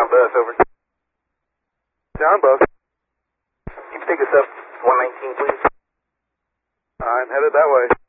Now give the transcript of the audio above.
John Bus, over. John Bus. Can you take us up 119, please? I'm headed that way.